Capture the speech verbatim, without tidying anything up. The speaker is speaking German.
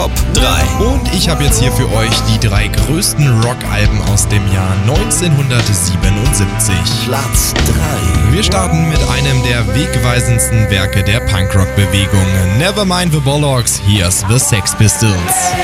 Top drei. Und ich habe jetzt hier für euch die drei größten Rockalben aus dem Jahr neunzehnhundertsiebenundsiebzig. Platz drei. Wir starten mit einem der wegweisendsten Werke der Punkrock-Bewegung. Nevermind the Bollocks, here's the Sex Pistols.